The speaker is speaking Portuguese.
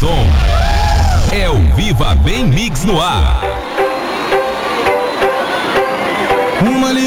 som. É o Viva Bem Mix no ar. Uma